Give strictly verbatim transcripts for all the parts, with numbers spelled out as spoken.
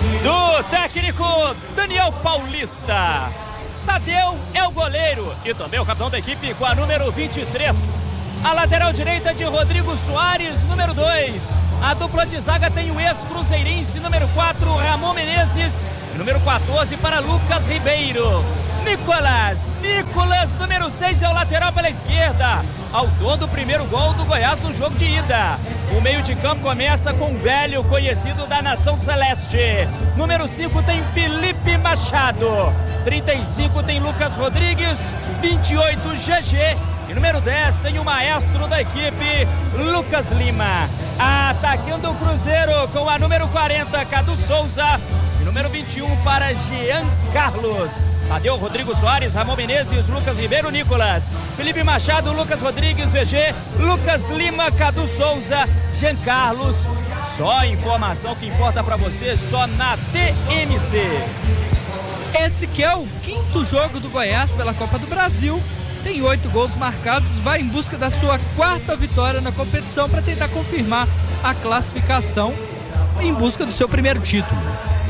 do técnico Daniel Paulista. Tadeu é o goleiro e também o capitão da equipe com a número vinte e três. A lateral direita de Rodrigo Soares, número dois. A dupla de zaga tem o ex-cruzeirense, número quatro, Ramon Menezes. E número quatorze para Lucas Ribeiro. Nicolas, Nicolas, número seis, é o lateral pela esquerda. Autor do primeiro gol do Goiás no jogo de ida. O meio de campo começa com o velho conhecido da Nação Celeste. Número cinco tem Felipe Machado. trinta e cinco tem Lucas Rodrigues. vinte e oito, G G. E número dez tem o maestro da equipe, Lucas Lima. Atacando o Cruzeiro com a número quarenta, Cadu Souza. E número vinte e um para Jean Carlos. Tadeu, Rodrigo Soares, Ramon Menezes, Lucas Ribeiro, Nicolas. Felipe Machado, Lucas Rodrigues, G G. Lucas Lima, Cadu Souza, Jean Carlos. Só informação que importa para você, só na T M C. Esse que é o quinto jogo do Goiás pela Copa do Brasil. Tem oito gols marcados, vai em busca da sua quarta vitória na competição para tentar confirmar a classificação em busca do seu primeiro título.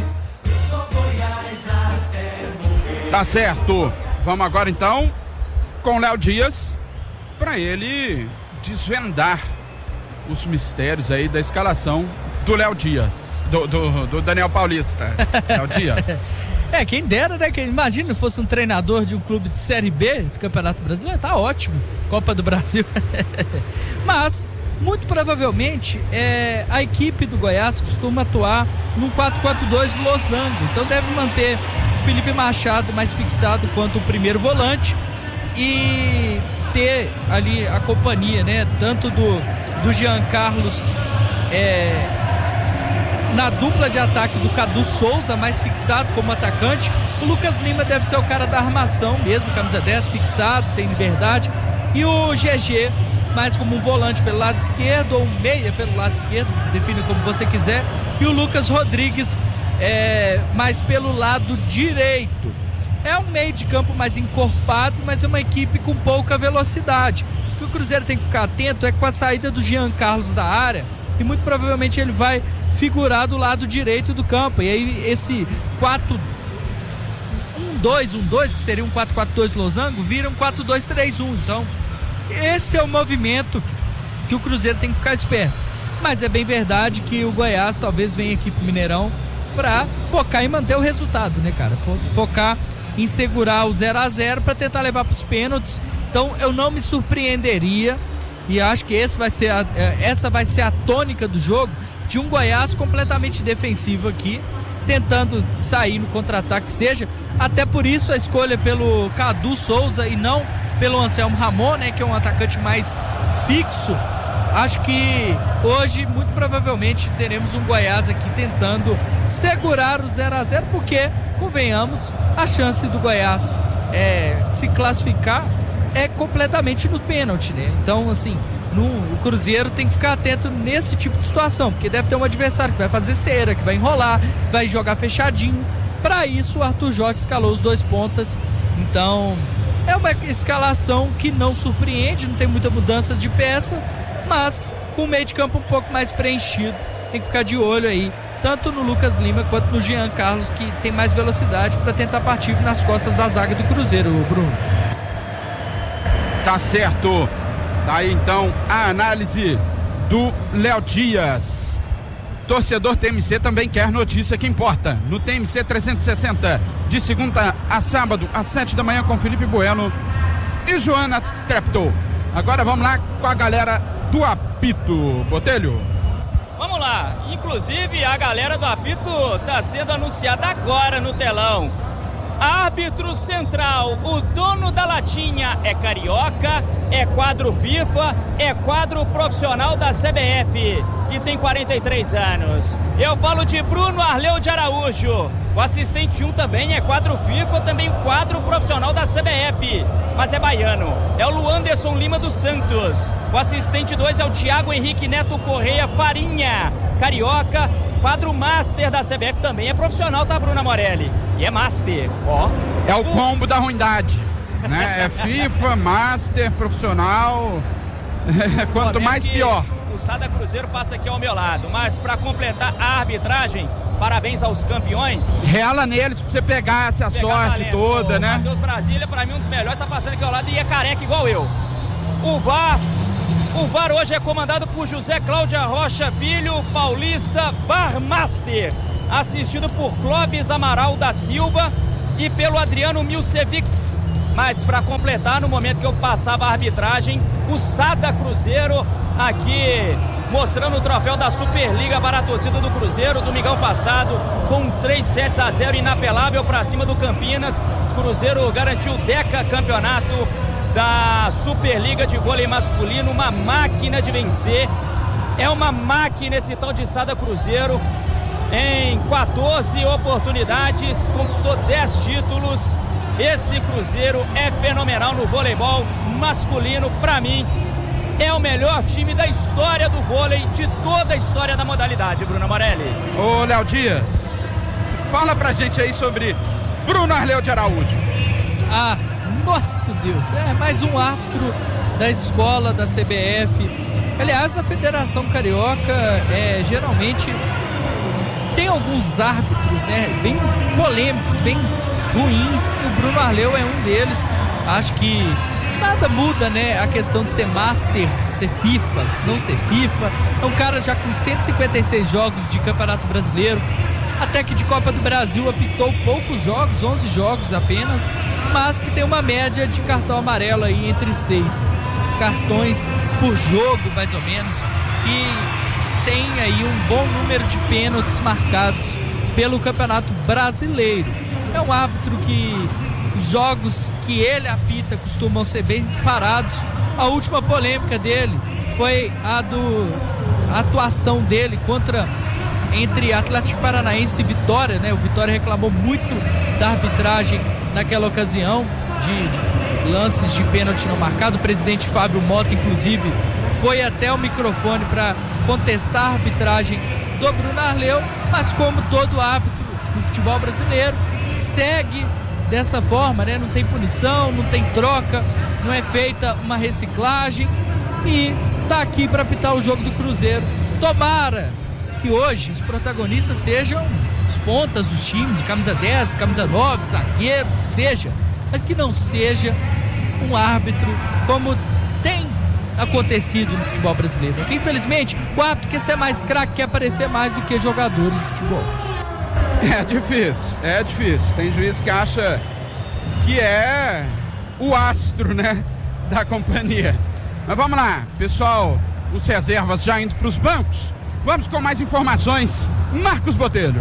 Tá certo. Vamos agora então com o Léo Dias para ele desvendar os mistérios aí da escalação do Léo Dias, do, do, do Daniel Paulista. Léo Dias. É, quem dera, né? Imagina se fosse um treinador de um clube de Série B do Campeonato Brasileiro, tá ótimo, Copa do Brasil. Mas, muito provavelmente, é, a equipe do Goiás costuma atuar num quatro quatro dois losango, então deve manter Felipe Machado mais fixado quanto o primeiro volante e ter ali a companhia, né? Tanto do, do Jean Carlos, é, na dupla de ataque do Cadu Souza, mais fixado como atacante. O Lucas Lima deve ser o cara da armação mesmo, camisa dez, fixado, tem liberdade. E o G G, mais como um volante pelo lado esquerdo ou um meia pelo lado esquerdo, define como você quiser. E o Lucas Rodrigues, é, mais pelo lado direito. É um meio de campo mais encorpado, mas é uma equipe com pouca velocidade. O que o Cruzeiro tem que ficar atento é com a saída do Jean Carlos da área, e muito provavelmente ele vai figurar do lado direito do campo. E aí esse quatro um dois um dois, que seria um quatro quatro dois losango, vira um quatro dois três um. Então, esse é o movimento que o Cruzeiro tem que ficar esperto. Mas é bem verdade que o Goiás talvez venha aqui pro Mineirão para focar em manter o resultado, né, cara? Focar em segurar o zero a zero para tentar levar para os pênaltis. Então, eu não me surpreenderia, e acho que esse vai ser a, essa vai ser a tônica do jogo, de um Goiás completamente defensivo aqui, tentando sair no contra-ataque, seja, até por isso a escolha pelo Cadu Souza e não pelo Anselmo Ramon, né, que é um atacante mais fixo. Acho que hoje, muito provavelmente, teremos um Goiás aqui tentando segurar o zero a zero, porque, convenhamos, a chance do Goiás é, se classificar é completamente no pênalti, né? Então, assim, no, o Cruzeiro tem que ficar atento nesse tipo de situação, porque deve ter um adversário que vai fazer cera, que vai enrolar, vai jogar fechadinho. Para isso, o Arthur Jorge escalou os dois pontas. Então, é uma escalação que não surpreende, não tem muita mudança de peça, mas com o meio de campo um pouco mais preenchido. Tem que ficar de olho aí, tanto no Lucas Lima quanto no Jean Carlos, que tem mais velocidade para tentar partir nas costas da zaga do Cruzeiro, Bruno. Tá certo. Tá aí então a análise do Léo Dias. Torcedor T M C também quer notícia que importa. No T M C trezentos e sessenta, de segunda a sábado, às sete da manhã, com Felipe Bueno e Joana Treptow. Agora vamos lá com a galera do apito, Botelho. Vamos lá. Inclusive, a galera do apito está sendo anunciada agora no telão. Árbitro central, o dono da latinha é carioca, é quadro FIFA, é quadro profissional da C B F e tem quarenta e três anos. Eu falo de Bruno Arleu de Araújo. O assistente um também é quadro FIFA, também quadro profissional da C B F, mas é baiano. É o Luanderson Lima dos Santos. O assistente dois é o Thiago Henrique Neto Correia Farinha, carioca. Quadro Master da C B F também é profissional, tá, Bruna Morelli? E é Master, ó. É o combo da ruindade, né? É FIFA, Master, profissional. Quanto mais que pior. O o Sada Cruzeiro passa aqui ao meu lado. Mas para completar a arbitragem, parabéns aos campeões. Rela neles pra você pegar essa pegar sorte valendo. toda, o né? Matheus Brasília, para mim, um dos melhores, tá passando aqui ao lado e é careca igual eu. O V A R, o V A R hoje é comandado por José Cláudia Rocha Filho, paulista V A R Master, assistido por Clóvis Amaral da Silva e pelo Adriano Milcevics. Mas para completar, no momento que eu passava a arbitragem, o Sada Cruzeiro aqui mostrando o troféu da Superliga para a torcida do Cruzeiro, domingão passado, com três sets a zero inapelável para cima do Campinas. Cruzeiro garantiu o Deca campeonato da Superliga de vôlei masculino, uma máquina de vencer. É uma máquina esse tal de Sada Cruzeiro. Em quatorze oportunidades, conquistou dez títulos. Esse Cruzeiro é fenomenal no voleibol masculino. Para mim, é o melhor time da história do vôlei, de toda a história da modalidade, Bruno Morelli. Ô, Léo Dias, fala pra gente aí sobre Bruno Arleu de Araújo. Ah, nossa Deus, é mais um árbitro da escola da C B F. Aliás, a Federação Carioca é, geralmente tem alguns árbitros, né, bem polêmicos, bem ruins, e o Bruno Arleu é um deles. Acho que nada muda, né, a questão de ser Master, ser FIFA, não ser FIFA. É um cara já com cento e cinquenta e seis jogos de Campeonato Brasileiro, até que de Copa do Brasil apitou poucos jogos, onze jogos apenas, mas que tem uma média de cartão amarelo aí entre seis cartões por jogo, mais ou menos, e tem aí um bom número de pênaltis marcados pelo Campeonato Brasileiro. É um árbitro que os jogos que ele apita costumam ser bem parados. A última polêmica dele foi a do a atuação dele contra entre Atlético Paranaense e Vitória, né? O Vitória reclamou muito da arbitragem naquela ocasião, de, de lances de pênalti não marcado. O presidente Fábio Mota, inclusive, foi até o microfone para contestar a arbitragem do Bruno Arleu, mas como todo árbitro no futebol brasileiro, segue dessa forma, né? Não tem punição, não tem troca, não é feita uma reciclagem e tá aqui para apitar o jogo do Cruzeiro. Tomara que hoje os protagonistas sejam os pontas dos times, camisa dez, camisa nove, zagueiro, que seja, mas que não seja um árbitro como tem acontecido no futebol brasileiro. Porque infelizmente o árbitro quer ser mais craque, quer aparecer mais do que jogadores de futebol. É difícil, é difícil. Tem juiz que acha que é o astro, né, da companhia. Mas vamos lá, pessoal, os reservas já indo para os bancos. Vamos com mais informações. Marcos Botelho.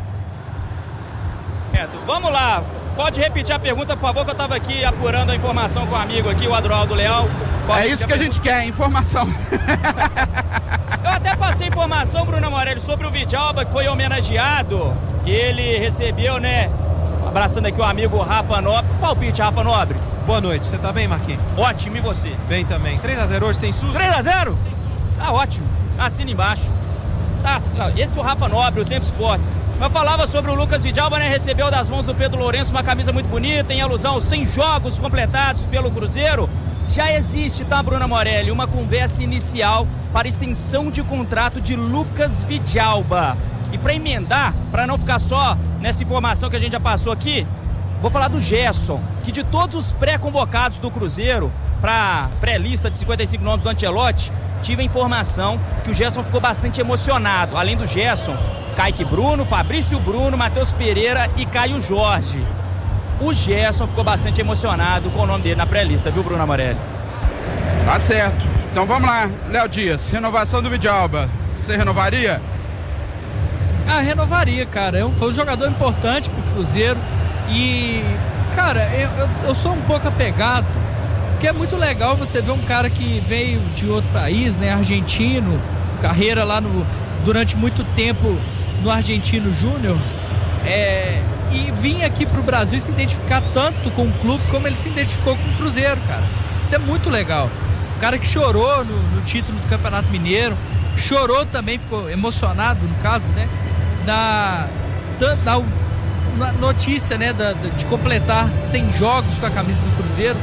Vamos lá, pode repetir a pergunta, por favor, que eu estava aqui apurando a informação com o amigo aqui, o Adroaldo Leal. Pode é isso que a, a gente quer, informação. Eu até passei informação, Bruno Morelli, sobre o Vidjalba, que foi homenageado. Ele recebeu, né, abraçando aqui o amigo Rafa Nobre. Palpite, Rafa Nobre. Boa noite, você tá bem, Marquinhos? Ótimo, e você? Bem também. três a zero hoje, sem susto? três a zero? Sem susto. Tá ótimo, assina embaixo. Tá, esse é o Rafa Nobre, o Tempo Esportes. Eu falava sobre o Lucas Vidjalba, né? Recebeu das mãos do Pedro Lourenço uma camisa muito bonita, em alusão aos cem jogos completados pelo Cruzeiro. Já existe, tá, Bruna Morelli, uma conversa inicial para extensão de contrato de Lucas Vidjalba. E para emendar, para não ficar só nessa informação que a gente já passou aqui, vou falar do Gerson, que de todos os pré-convocados do Cruzeiro para pré-lista de cinquenta e cinco nomes do Ancelotti, tive a informação que o Gerson ficou bastante emocionado. Além do Gerson, Kaique Bruno, Fabrício Bruno, Matheus Pereira e Caio Jorge. O Gerson ficou bastante emocionado com o nome dele na pré-lista, viu, Bruno Morelli? Tá certo. Então vamos lá, Léo Dias, renovação do Vidjalba. Você renovaria? Ah, renovaria, cara. É um, foi um jogador importante pro Cruzeiro. E, cara, eu, eu, eu sou um pouco apegado, porque é muito legal você ver um cara que veio de outro país, né, argentino, carreira lá no, durante muito tempo no Argentino Júnior, é, e vir aqui pro Brasil e se identificar tanto com o clube como ele se identificou com o Cruzeiro, cara. Isso é muito legal. O cara que chorou no, no título do Campeonato Mineiro, chorou também, ficou emocionado, no caso, né, na, na, na notícia, né, da, de completar cem jogos com a camisa do Cruzeiro.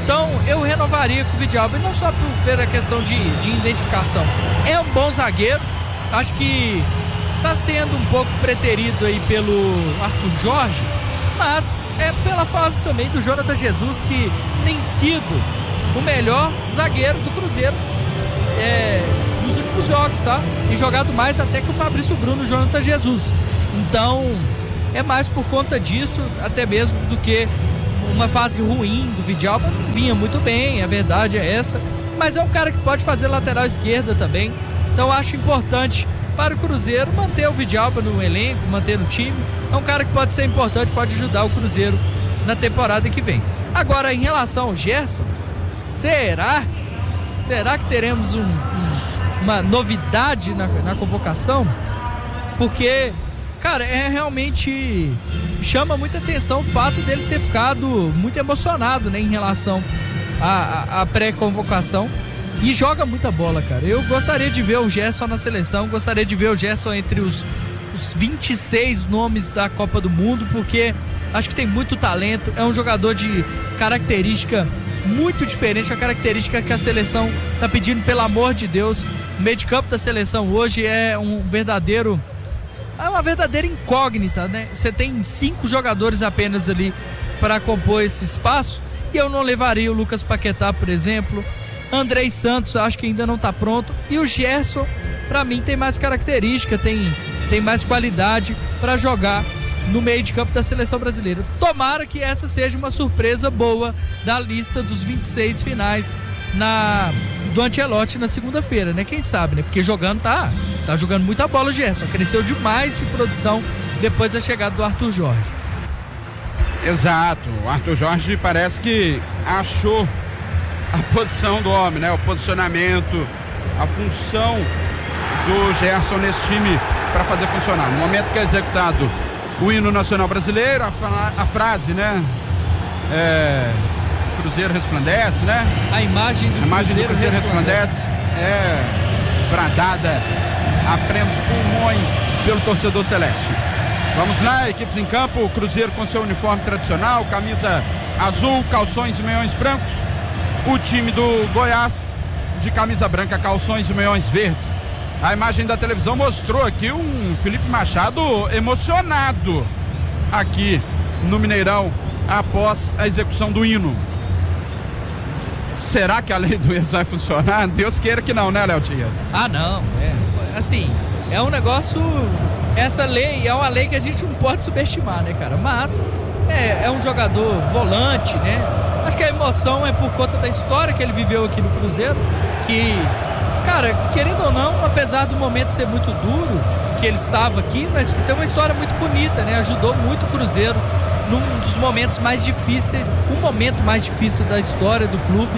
Então eu renovaria com o Vidalba, e não só por, pela questão de, de identificação. É um bom zagueiro, acho que está sendo um pouco preterido aí pelo Arthur Jorge, mas é pela fase também do Jonathan Jesus, que tem sido o melhor zagueiro do Cruzeiro é, nos últimos jogos, tá? Tem jogado mais até que o Fabrício Bruno, o Jonathan Jesus. Então é mais por conta disso, até mesmo, do que uma fase ruim do Vidalba. Não vinha muito bem, a verdade é essa, mas é um cara que pode fazer lateral esquerda também. Então acho importante para o Cruzeiro manter o Vidalba no elenco, manter no time. É um cara que pode ser importante, pode ajudar o Cruzeiro na temporada que vem. Agora, em relação ao Gerson, será será que teremos um, um, uma novidade na, na convocação? Porque, cara, é realmente chama muita atenção o fato dele ter ficado muito emocionado, né, em relação à, à pré-convocação. E joga muita bola, cara. Eu gostaria de ver o Gerson na seleção, gostaria de ver o Gerson entre os, os vinte e seis nomes da Copa do Mundo, porque acho que tem muito talento, é um jogador de característica muito diferente, a característica que a seleção tá pedindo, pelo amor de Deus. O meio de campo da seleção hoje é um verdadeiro, é uma verdadeira incógnita, né? Você tem cinco jogadores apenas ali para compor esse espaço, e eu não levaria o Lucas Paquetá, por exemplo. Andrei Santos acho que ainda não está pronto, e o Gerson para mim tem mais característica, tem, tem mais qualidade para jogar no meio de campo da seleção brasileira. Tomara que essa seja uma surpresa boa da lista dos vinte e seis finais na, do Ancelotti na segunda-feira, né? Quem sabe, né? Porque jogando tá, tá jogando muita bola o Gerson, cresceu demais de produção depois da chegada do Arthur Jorge. Exato, o Arthur Jorge parece que achou a posição do homem, né? O posicionamento, a função do Gerson nesse time para fazer funcionar. No momento que é executado o hino nacional brasileiro, a, fra- a frase, né? É, Cruzeiro resplandece, né? A imagem do a imagem Cruzeiro, do Cruzeiro resplandece. resplandece é bradada a plenos pulmões pelo torcedor celeste. Vamos lá, equipes em campo, o Cruzeiro com seu uniforme tradicional, camisa azul, calções e meiões brancos. O time do Goiás de camisa branca, calções e meiões verdes. A imagem da televisão mostrou aqui um Felipe Machado emocionado aqui no Mineirão após a execução do hino. Será que a lei do ex vai funcionar? Deus queira que não, né, Léo Dias? Ah, não, é, assim, é um negócio, essa lei é uma lei que a gente não pode subestimar, né, cara, mas é, é um jogador volante, né, acho que a emoção é por conta da história que ele viveu aqui no Cruzeiro, que, cara, querendo ou não, apesar do momento ser muito duro, que ele estava aqui, mas tem uma história muito bonita, né, ajudou muito o Cruzeiro num dos momentos mais difíceis, o momento mais difícil da história do clube,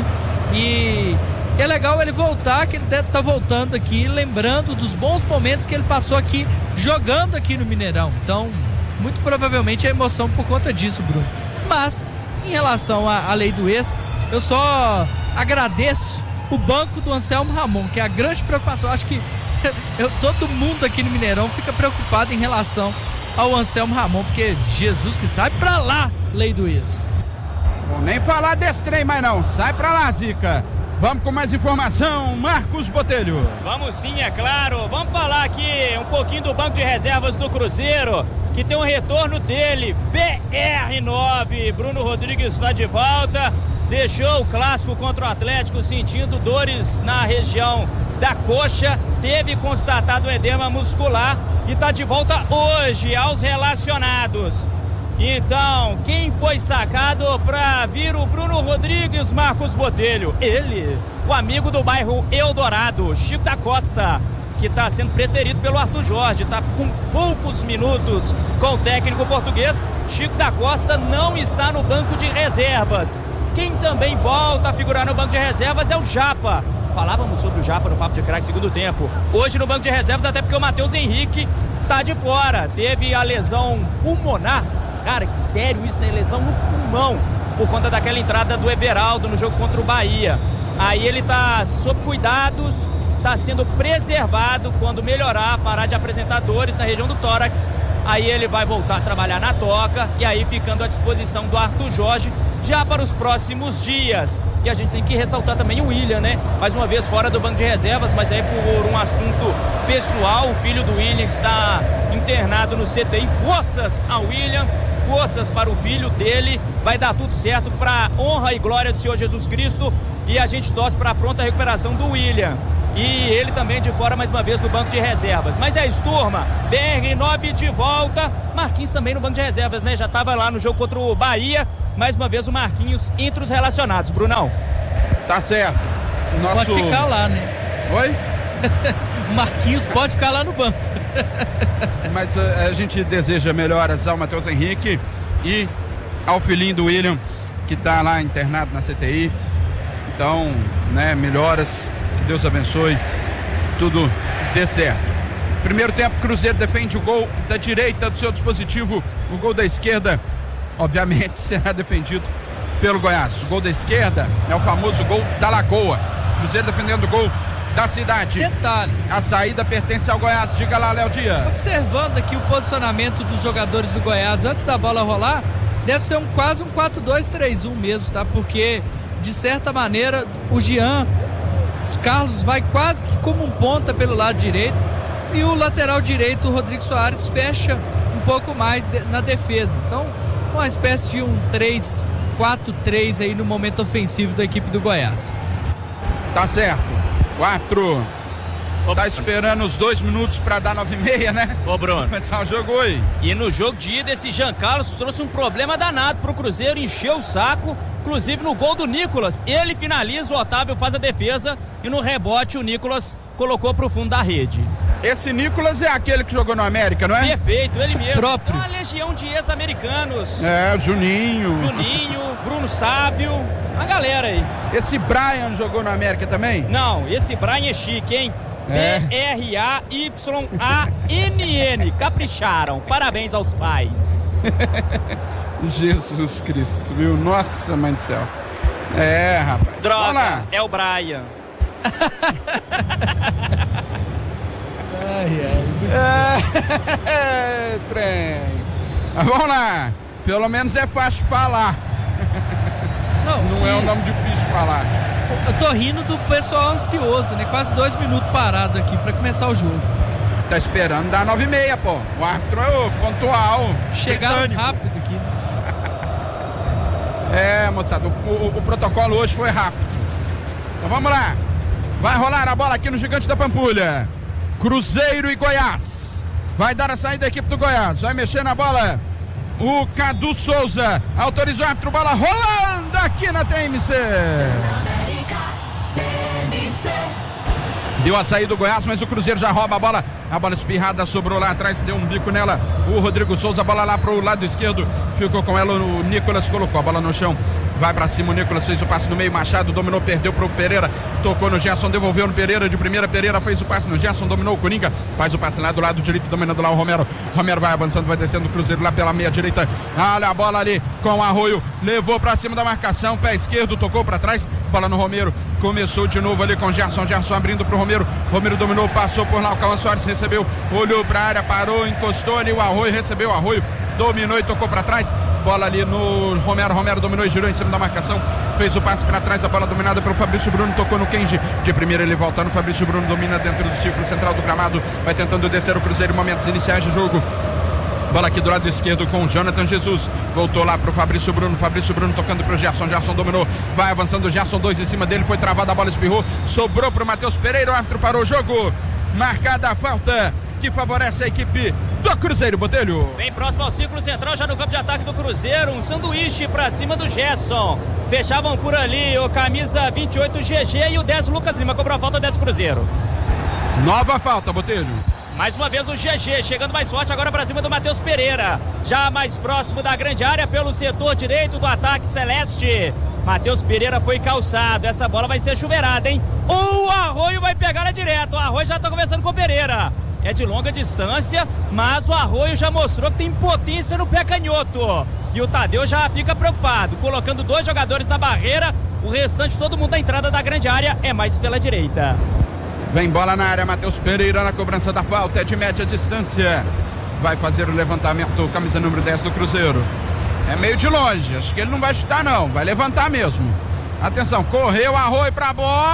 e é legal ele voltar, que ele deve estar voltando aqui, lembrando dos bons momentos que ele passou aqui, jogando aqui no Mineirão. Então, muito provavelmente é emoção por conta disso, Bruno. Mas, em relação à, à lei do ex, eu só agradeço o banco do Anselmo Ramon, que é a grande preocupação. Acho que eu, todo mundo aqui no Mineirão fica preocupado em relação ao Anselmo Ramon, porque Jesus que sai pra lá, lei do ex. Vou nem falar desse trem mais não, sai pra lá, Zica. Vamos com mais informação, Marcos Botelho. Vamos sim, é claro. Vamos falar aqui um pouquinho do banco de reservas do Cruzeiro, que tem um retorno dele, B R nove. Bruno Rodrigues está de volta, deixou o clássico contra o Atlético sentindo dores na região da coxa, teve constatado edema muscular e está de volta hoje aos relacionados. Então, quem foi sacado para vir o Bruno Rodrigues, Marcos Botelho? Ele, o amigo do bairro Eldorado, Chico da Costa, que está sendo preterido pelo Arthur Jorge, está com poucos minutos com o técnico português. Chico da Costa não está no banco de reservas. Quem também volta a figurar no banco de reservas é o Japa. Falávamos sobre o Japa no Papo de Craque segundo tempo. Hoje no banco de reservas, até porque o Matheus Henrique tá de fora. Teve a lesão pulmonar. Cara, que sério isso, né? Lesão no pulmão, por conta daquela entrada do Everaldo no jogo contra o Bahia. Aí ele tá sob cuidados, tá sendo preservado. Quando melhorar, parar de apresentar dores na região do tórax, Aí ele vai voltar a trabalhar na toca e aí ficando à disposição do Arthur Jorge já para os próximos dias. E a gente tem que ressaltar também o William, né? Mais uma vez fora do banco de reservas, mas aí por um assunto pessoal, o filho do William está internado no C T I. Forças ao William, forças para o filho dele. Vai dar tudo certo para honra e glória do Senhor Jesus Cristo. E a gente torce para a pronta recuperação do William. E ele também de fora mais uma vez no banco de reservas. Mas é isso, turma. B R nove de volta. Marquinhos também no banco de reservas, né? Já estava lá no jogo contra o Bahia. Mais uma vez o Marquinhos entre os relacionados, Brunão. Tá certo. O nosso... Pode ficar lá, né? Oi? O Marquinhos pode ficar lá no banco. Mas uh, a gente deseja melhoras ao Matheus Henrique e ao filhinho do William, que tá lá internado na C T I. Então, né, melhoras. Deus abençoe, tudo dê certo. Primeiro tempo, Cruzeiro defende o gol da direita do seu dispositivo, o gol da esquerda, obviamente, será defendido pelo Goiás. O gol da esquerda é o famoso gol da Lagoa. Cruzeiro defendendo o gol da cidade. Detalhe: a saída pertence ao Goiás. Diga lá, Léo Dias. Observando aqui o posicionamento dos jogadores do Goiás antes da bola rolar, deve ser um, quase um quatro dois três um mesmo, tá? Porque, de certa maneira, o Jean Carlos vai quase que como um ponta pelo lado direito e o lateral direito, o Rodrigo Soares, fecha um pouco mais de, na defesa. Então, uma espécie de um três quatro três aí no momento ofensivo da equipe do Goiás. Tá certo. Quatro. Tá esperando os dois minutos pra dar nove e meia, né? Ô, Bruno. Começar o jogo aí. E no jogo de ida, esse Jean Carlos trouxe um problema danado pro Cruzeiro, encheu o saco. Inclusive no gol do Nicolas, ele finaliza, o Otávio faz a defesa e no rebote o Nicolas colocou pro fundo da rede. Esse Nicolas é aquele que jogou no América, não é? Perfeito, ele mesmo. Próprio. Tem uma legião de ex-americanos. É, Juninho. Juninho, Bruno Sávio, a galera aí. Esse Brian jogou no América também? Não, esse Brian é chique, hein? É. B R A Y A N N. Capricharam. Parabéns aos pais. Jesus Cristo, viu? Nossa, mãe do céu. É, rapaz. Droga, é o Brian. Ai, ai. É, é, trem. Mas vamos lá. Pelo menos é fácil de falar. Não, Não que... é um nome difícil de falar. Eu tô rindo do pessoal ansioso, né? Quase dois minutos parado aqui pra começar o jogo. Tá esperando dar nove e meia, pô. O árbitro é o pontual. Chegaram britânico. rápido aqui, né? É, moçada, o, o, o protocolo hoje foi rápido. Então vamos lá. Vai rolar a bola aqui no Gigante da Pampulha. Cruzeiro e Goiás. Vai dar a saída da equipe do Goiás. Vai mexer na bola o Cadu Souza. Autorizou o árbitro, bola rolando aqui na T M C. Deu a saída do Goiás, mas o Cruzeiro já rouba a bola. A bola espirrada sobrou lá atrás, deu um bico nela. O Rodrigo Souza, a bola lá pro lado esquerdo. Ficou com ela, o Nicolas colocou a bola no chão. Vai pra cima, o Nicolas fez o passe no meio, Machado dominou, perdeu pro Pereira. Tocou no Gerson, devolveu no Pereira, de primeira, Pereira fez o passe no Gerson, dominou o Coringa. Faz o passe lá do lado direito, dominando lá o Romero. Romero vai avançando, vai descendo o Cruzeiro lá pela meia direita. Olha a bola ali com o Arroio, levou pra cima da marcação, pé esquerdo, tocou pra trás. Bola no Romero, começou de novo ali com o Gerson. Gerson abrindo pro Romero. Romero dominou, passou por lá, o Cauã Soares recebeu, olhou pra área, parou, encostou ali o Arroio, recebeu o Arroio. Dominou e tocou para trás, bola ali no Romero, Romero dominou e girou em cima da marcação, fez o passe para trás, a bola dominada pelo Fabrício Bruno, tocou no Kenji, de primeira ele voltando, Fabrício Bruno domina dentro do círculo central do gramado, vai tentando descer o Cruzeiro em momentos iniciais de jogo. Bola aqui do lado esquerdo com o Jonathan Jesus, voltou lá pro Fabrício Bruno, Fabrício Bruno tocando pro Gerson, Gerson dominou, vai avançando o Gerson, dois em cima dele, foi travada, a bola espirrou, sobrou pro Matheus Pereira, o árbitro parou o jogo, marcada a falta que favorece a equipe do Cruzeiro, Botelho. Bem próximo ao círculo central, já no campo de ataque do Cruzeiro, um sanduíche pra cima do Gerson. Fechavam por ali o camisa vinte e oito G G e o dez Lucas Lima, cobrou a falta dez Cruzeiro. Nova falta, Botelho. Mais uma vez o G G, chegando mais forte agora pra cima do Matheus Pereira. Já mais próximo da grande área pelo setor direito do ataque celeste. Matheus Pereira foi calçado, essa bola vai ser chuveirada, hein? O Arroio vai pegar ela direto, o Arroio já tá conversando com o Pereira. É de longa distância, mas o Arroio já mostrou que tem potência no pé canhoto. E o Tadeu já fica preocupado, colocando dois jogadores na barreira. O restante, todo mundo da entrada da grande área, é mais pela direita. Vem bola na área, Matheus Pereira na cobrança da falta, é de média distância. vai fazer o levantamento, camisa número dez do Cruzeiro. É meio de longe, acho que ele não vai chutar não, vai levantar mesmo. Atenção, correu, Arroio pra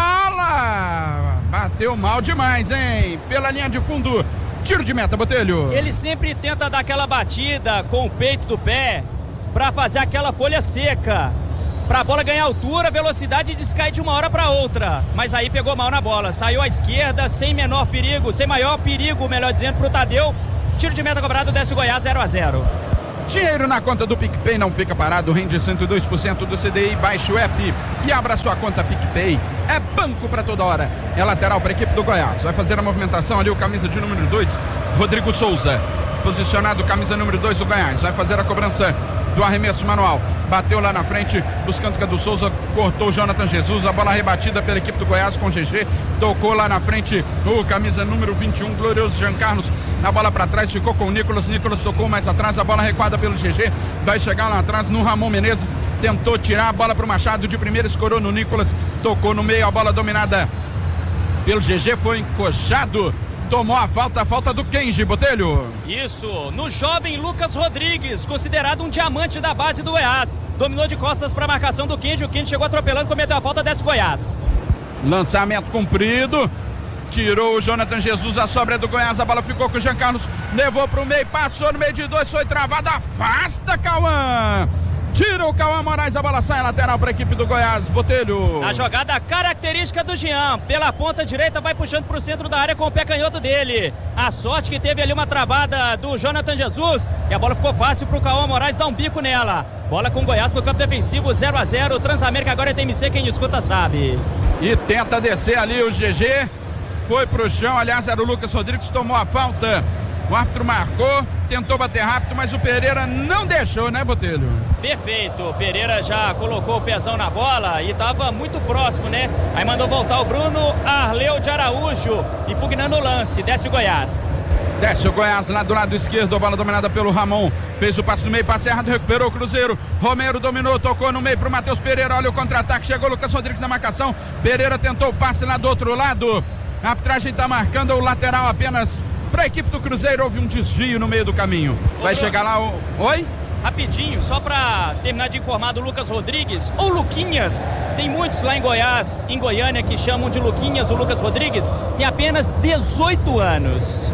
bola, bateu mal demais, hein, pela linha de fundo, tiro de meta, Botelho. Ele sempre tenta dar aquela batida com o peito do pé pra fazer aquela folha seca, pra bola ganhar altura, velocidade e descair de uma hora pra outra, mas aí pegou mal na bola, saiu à esquerda sem menor perigo, sem maior perigo, melhor dizendo, pro Tadeu. Tiro de meta cobrado, desce o Goiás zero a zero. Dinheiro na conta do PicPay não fica parado, rende cento e dois por cento do C D I, baixe o app e abra sua conta PicPay. É banco pra toda hora. É lateral para a equipe do Goiás. Vai fazer a movimentação ali o camisa de número dois, Rodrigo Souza. Posicionado, camisa número dois do Goiás. Vai fazer a cobrança do arremesso manual. Bateu lá na frente, buscando Cadu Souza, cortou o Jonathan Jesus, a bola rebatida pela equipe do Goiás com G G, tocou lá na frente o camisa número vinte e um, glorioso Jean Carlos, na bola para trás, ficou com o Nicolas, Nicolas tocou mais atrás, a bola recuada pelo G G, vai chegar lá atrás no Ramon Menezes, tentou tirar a bola para o Machado, de primeira escorou no Nicolas, tocou no meio, a bola dominada pelo G G, foi encoxado. Tomou a falta, a falta do Kenji, Botelho. Isso, no jovem Lucas Rodrigues, considerado um diamante da base do Goiás. Dominou de costas para a marcação do Kenji, o Kenji chegou atropelando, cometeu a falta, desce Goiás. Lançamento comprido, tirou o Jonathan Jesus, a sobra do Goiás, a bola ficou com o Jean Carlos, levou para o meio, passou no meio de dois, foi travado, afasta Cauã. Tira o Cauã Moraes, a bola sai lateral para a equipe do Goiás, Botelho. A jogada característica do Jean, pela ponta direita, vai puxando para o centro da área com o pé canhoto dele. A sorte que teve ali uma travada do Jonathan Jesus e a bola ficou fácil para o Cauã Moraes dar um bico nela. Bola com o Goiás no campo defensivo, zero a zero, Transamérica agora é T M C, quem escuta sabe. E tenta descer ali o G G, foi pro chão, aliás era o Lucas Rodrigues, tomou a falta. O árbitro marcou, tentou bater rápido, mas o Pereira não deixou, né, Botelho? Perfeito, o Pereira já colocou o pezão na bola e estava muito próximo, né? Aí mandou voltar o Bruno Arleu de Araújo, impugnando o lance, desce o Goiás. Desce o Goiás lá do lado esquerdo, a bola dominada pelo Ramon, fez o passe no meio, passe errado, recuperou o Cruzeiro, Romero dominou, tocou no meio pro Matheus Pereira, olha o contra-ataque, chegou o Lucas Rodrigues na marcação, Pereira tentou o passe lá do outro lado, a arbitragem tá marcando o lateral apenas para a equipe do Cruzeiro, houve um desvio no meio do caminho. Vai chegar lá o... Oi? Rapidinho, só para terminar de informar do Lucas Rodrigues, ou Luquinhas, tem muitos lá em Goiás, em Goiânia, que chamam de Luquinhas, o Lucas Rodrigues, tem apenas dezoito anos.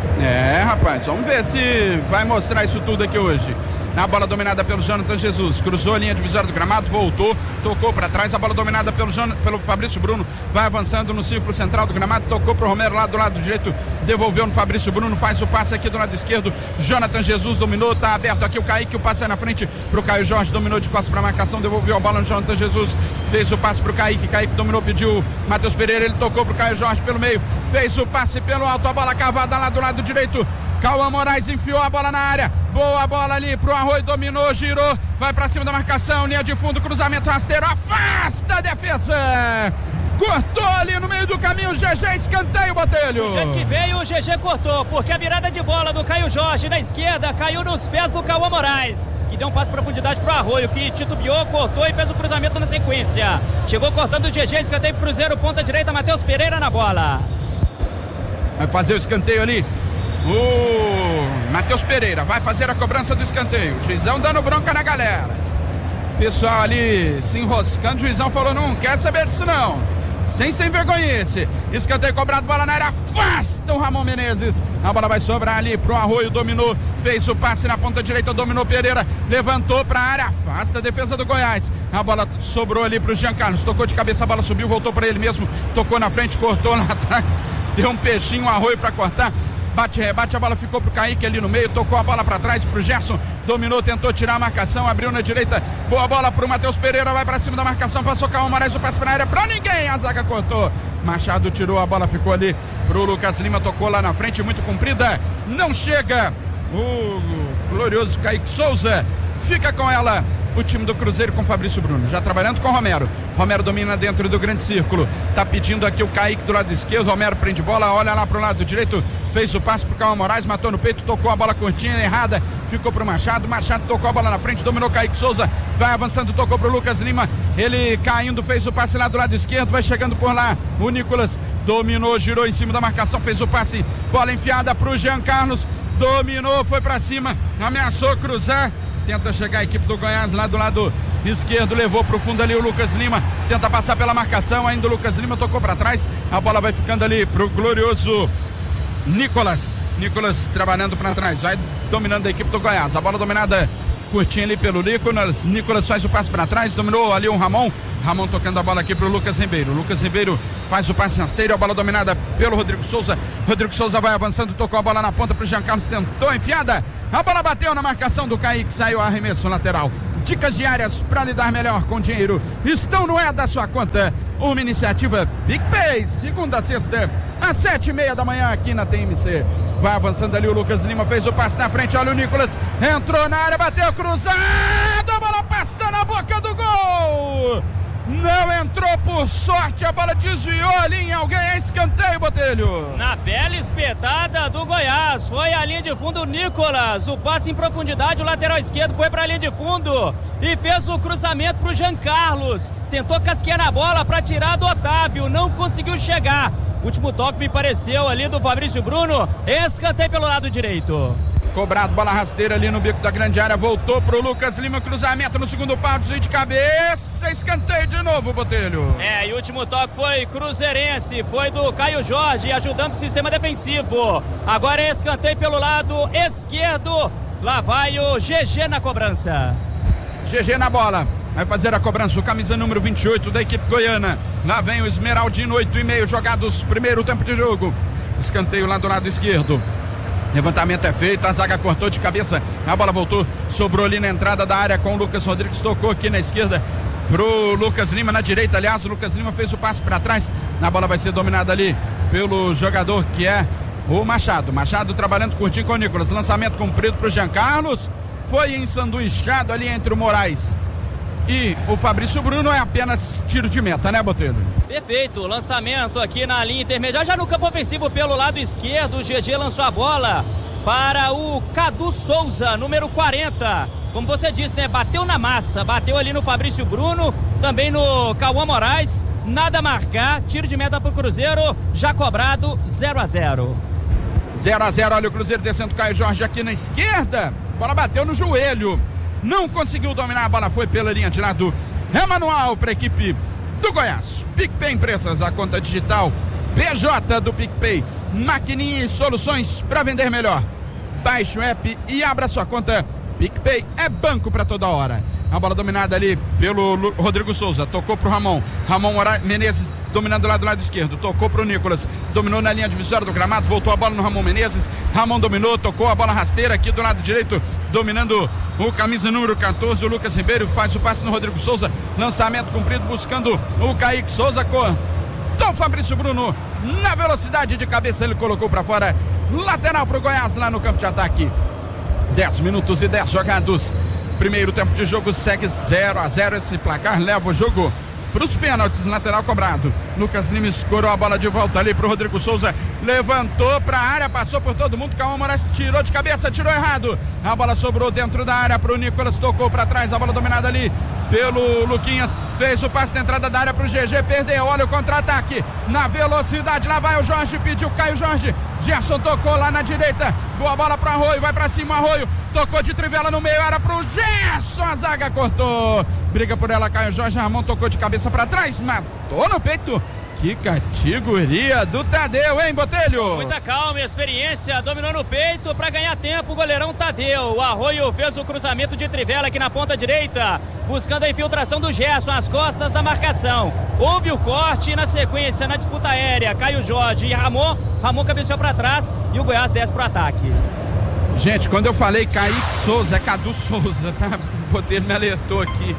É, rapaz, vamos ver se vai mostrar isso tudo aqui hoje. Na bola dominada pelo Jonathan Jesus, cruzou a linha divisória do gramado, voltou, tocou para trás, a bola dominada pelo, Jon... pelo Fabrício Bruno, vai avançando no círculo central do gramado, tocou pro Romero lá do lado direito, devolveu no Fabrício Bruno, faz o passe aqui do lado esquerdo, Jonathan Jesus dominou, tá aberto aqui o Kaique, o passe é na frente pro Caio Jorge, dominou de costas pra marcação, devolveu a bola no Jonathan Jesus, fez o passe pro Kaique, Kaique dominou, pediu Matheus Pereira, ele tocou pro Caio Jorge pelo meio, fez o passe pelo alto, a bola cavada lá do lado direito, Cauã Moraes enfiou a bola na área, boa bola ali pro Arroio, dominou, girou, vai pra cima da marcação, linha de fundo, cruzamento rasteiro, afasta a defesa, cortou ali no meio do caminho, o G G, escanteio, Botelho. Do jeito que veio, o G G cortou, porque a virada de bola do Caio Jorge na esquerda caiu nos pés do Cauã Moraes, que deu um passe de profundidade pro Arroio, que titubeou, cortou e fez o cruzamento na sequência. Chegou cortando o G G, escanteio pro Cruzeiro, ponta direita, Matheus Pereira na bola. Vai fazer o escanteio ali. O Matheus Pereira vai fazer a cobrança do escanteio. O juizão dando bronca na galera. Pessoal ali se enroscando. O juizão falou: não quer saber disso não. Sem sem vergonhice. Escanteio cobrado, bola na área. Afasta o Ramon Menezes. A bola vai sobrar ali pro Arroio. Dominou. Fez o passe na ponta direita. Dominou Pereira. Levantou pra área. Afasta a defesa do Goiás. A bola sobrou ali pro Jean Carlos. Tocou de cabeça, a bola subiu. Voltou pra ele mesmo. Tocou na frente, cortou lá atrás. Deu um peixinho, um Arroio pra cortar. Bate, rebate, a bola ficou pro Kaique ali no meio, tocou a bola para trás pro Gerson, dominou, tentou tirar a marcação, abriu na direita, boa bola pro Matheus Pereira, vai para cima da marcação, passou Cauã Moraes, o passe pra área, pra ninguém, a zaga cortou, Machado tirou, a bola ficou ali pro Lucas Lima, tocou lá na frente, muito comprida, não chega, o glorioso Kaique Souza, fica com ela. O time do Cruzeiro com Fabrício Bruno, já trabalhando com o Romero. Romero domina dentro do grande círculo. Tá pedindo aqui o Kaique do lado esquerdo. Romero prende bola, olha lá pro lado direito. Fez o passe pro Cauã Moraes, matou no peito, tocou a bola curtinha, errada. Ficou pro Machado. Machado tocou a bola na frente, dominou Kaique Souza. Vai avançando, tocou pro Lucas Lima. Ele caindo, fez o passe lá do lado esquerdo. Vai chegando por lá. O Nicolas dominou, girou em cima da marcação, fez o passe. Bola enfiada pro Jean Carlos. dominou, foi pra cima, ameaçou cruzar, tenta chegar a equipe do Goiás lá do lado esquerdo, levou pro fundo ali o Lucas Lima, tenta passar pela marcação, ainda o Lucas Lima tocou pra trás, a bola vai ficando ali pro glorioso Nicolas, Nicolas trabalhando pra trás, vai dominando a equipe do Goiás, a bola dominada curtinha ali pelo Nicolas, Nicolas faz o passe pra trás, dominou ali o Ramon, Ramon tocando a bola aqui pro Lucas Ribeiro, Lucas Ribeiro faz o passe rasteiro, a bola dominada pelo Rodrigo Souza, Rodrigo Souza vai avançando, tocou a bola na ponta pro Jean Carlos, tentou enfiada, a bola bateu na marcação do Kaique, saiu arremesso lateral. Dicas diárias para lidar melhor com dinheiro estão no É da Sua Conta, uma iniciativa PicPay, segunda a sexta às sete e meia da manhã aqui na T M C. Vai avançando ali o Lucas Lima, fez o passe na frente, olha o Nicolas, entrou na área, bateu cruzado, a bola passa na boca do gol, não entrou por sorte, a bola desviou ali em alguém, é escanteio, Botelho. Na bela espetada do Goiás, foi a linha de fundo o Nicolas, o passe em profundidade, o lateral esquerdo foi para a linha de fundo e fez o cruzamento para o Jean Carlos, tentou casquear na bola para tirar do Otávio, não conseguiu chegar. Último toque me pareceu ali do Fabrício Bruno, escanteio pelo lado direito. Cobrado, bola rasteira ali no bico da grande área, voltou pro Lucas Lima, cruzamento no segundo pau, desvio de cabeça, escanteio de novo, Botelho. É, e o último toque foi cruzeirense, foi do Caio Jorge, ajudando o sistema defensivo. Agora é escanteio pelo lado esquerdo, lá vai o G G na cobrança. G G na bola, vai fazer a cobrança, o camisa número vinte e oito da equipe goiana. Lá vem o Esmeraldino, oito e meio jogados, primeiro tempo de jogo. Escanteio lá do lado esquerdo. Levantamento é feito, a zaga cortou de cabeça, a bola voltou, sobrou ali na entrada da área com o Lucas Rodrigues, tocou aqui na esquerda pro Lucas Lima, na direita, aliás, o Lucas Lima fez o passe para trás, a bola vai ser dominada ali pelo jogador que é o Machado, Machado trabalhando curtinho com o Nicolas, lançamento comprido pro Jean Carlos, foi ensanduichado ali entre o Moraes e o Fabrício Bruno, é apenas tiro de meta, né, Botelho? Perfeito, lançamento aqui na linha intermediária, já no campo ofensivo pelo lado esquerdo, o G G lançou a bola para o Cadu Souza, número quarenta, como você disse, né, bateu na massa, bateu ali no Fabrício Bruno, também no Cauã Moraes, nada a marcar, tiro de meta pro Cruzeiro, já cobrado, zero a zero. zero a zero, olha o Cruzeiro descendo, Caio Jorge aqui na esquerda, bola bateu no joelho, não conseguiu dominar, a bola foi pela linha de lado, é manual para a equipe do Goiás. PicPay Empresas, a conta digital P J do PicPay, maquininha e soluções para vender melhor. Baixe o app e abra sua conta. PicPay é banco para toda hora. A bola dominada ali pelo Rodrigo Souza, tocou pro Ramon, Ramon Menezes dominando lá do lado esquerdo, tocou pro Nicolas, dominou na linha divisória do gramado, voltou a bola no Ramon Menezes, Ramon dominou, tocou a bola rasteira aqui do lado direito, dominando o camisa número quatorze, o Lucas Ribeiro faz o passe no Rodrigo Souza, lançamento cumprido buscando o Kaique Souza, cortou o Fabrício Bruno, na velocidade de cabeça ele colocou para fora, lateral pro Goiás lá no campo de ataque. dez minutos e dez jogados. Primeiro tempo de jogo segue zero a zero. Esse placar leva o jogo para os pênaltis, lateral cobrado. Lucas Lima escorou a bola de volta ali para o Rodrigo Souza, levantou para a área, passou por todo mundo, Cauã Moraes tirou de cabeça, tirou errado, a bola sobrou dentro da área para o Nicolas, tocou para trás, a bola dominada ali pelo Luquinhas, fez o passe na entrada da área para o G G, perdeu, olha o contra-ataque, na velocidade, lá vai o Jorge, pediu Caio Jorge, Gerson tocou lá na direita, boa bola para Arroio, vai para cima Arroio, tocou de trivela no meio, era para o Gerson, a zaga cortou, briga por ela Caio Jorge, Ramon tocou de cabeça para trás, matou no peito. Que categoria do Tadeu, hein, Botelho? Muita calma e experiência, dominou no peito para ganhar tempo o goleirão Tadeu. O Arroio fez o cruzamento de trivela aqui na ponta direita, buscando a infiltração do Gerson, às costas da marcação. Houve o corte e na sequência, na disputa aérea, Caio Jorge e Ramon, Ramon cabeceou para trás e o Goiás desce pro ataque. Gente, quando eu falei Kaique Souza, é Cadu Souza, tá? O Botelho me alertou aqui.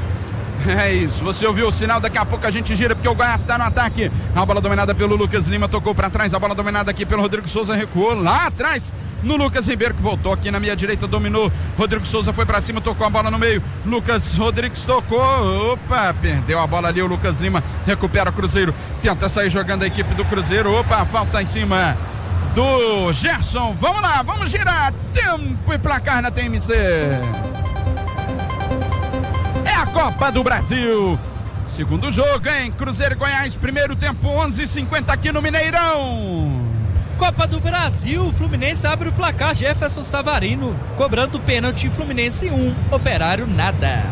É isso, você ouviu o sinal, daqui a pouco a gente gira porque o Goiás está no ataque. A bola dominada pelo Lucas Lima, tocou para trás, a bola dominada aqui pelo Rodrigo Souza, recuou lá atrás no Lucas Ribeiro, que voltou aqui na minha direita, dominou, Rodrigo Souza foi para cima, tocou a bola no meio, Lucas Rodrigues tocou, opa, perdeu a bola ali o Lucas Lima, recupera o Cruzeiro, tenta sair jogando a equipe do Cruzeiro, opa, falta em cima do Gerson. Vamos lá, vamos girar, tempo e placar na T M C. É a Copa do Brasil. Segundo jogo, hein? Cruzeiro e Goiás, primeiro tempo, onze e cinquenta aqui no Mineirão. Copa do Brasil, o Fluminense abre o placar. Jefferson Savarino cobrando o pênalti. Fluminense um, Operário nada.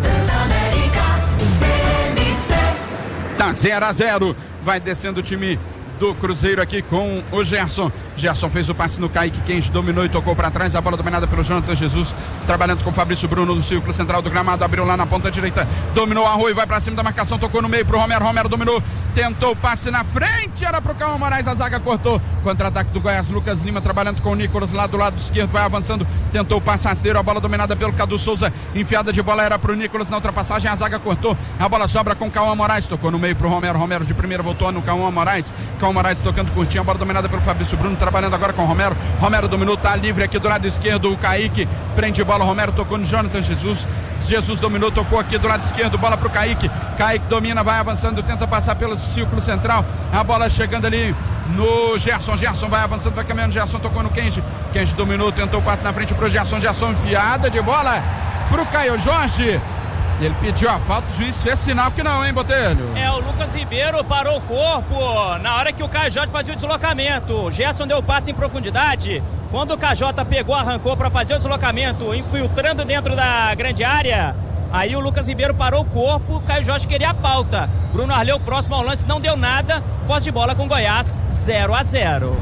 Tá zero a zero. Vai descendo o time do Cruzeiro aqui com o Gerson. Gerson fez o passe no Kaique, quem dominou e tocou para trás, a bola dominada pelo Jonathan Jesus, trabalhando com o Fabrício Bruno no círculo central do gramado, abriu lá na ponta direita, dominou Arroio, vai para cima da marcação, tocou no meio pro Romero, Romero dominou, tentou o passe na frente, era pro Cauã Moraes, a zaga cortou, contra-ataque do Goiás, Lucas Lima trabalhando com o Nicolas lá do lado esquerdo, vai avançando, tentou o passe rasteiro, a bola dominada pelo Cadu Souza, enfiada de bola era pro Nicolas na ultrapassagem, a zaga cortou, a bola sobra com o Cauã Moraes, tocou no meio pro Romero, Romero de primeira voltou no Cauã Moraes, Cauã Moraes tocando curtinho, a bola dominada pelo Fabrício Bruno, trabalhando agora com o Romero, Romero dominou, tá livre aqui do lado esquerdo, o Kaique prende bola, Romero tocou no Jonathan Jesus, Jesus dominou, tocou aqui do lado esquerdo, bola pro Kaique, Kaique domina, vai avançando, tenta passar pelo círculo central, a bola chegando ali no Gerson, Gerson vai avançando, vai caminhando, Gerson tocou no Kenji, Kenji dominou, tentou o passe na frente pro Gerson, Gerson enfiada de bola pro Caio Jorge. Ele pediu a falta, o juiz fez sinal que não, hein, Botelho? É, o Lucas Ribeiro parou o corpo na hora que o Caio Jorge fazia o deslocamento. O Gerson deu o passe em profundidade. Quando o K J pegou, arrancou para fazer o deslocamento, infiltrando dentro da grande área, aí o Lucas Ribeiro parou o corpo, o Caio Jorge queria a falta. Bruno Arleu próximo ao lance, não deu nada. Posse de bola com Goiás, zero a zero.